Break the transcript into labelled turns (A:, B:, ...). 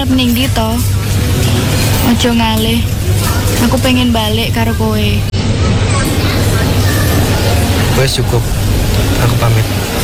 A: arep ning ndi to? Ojo ngalih. Aku pengen balik karo kowe.
B: Wes cukup. Aku pamit.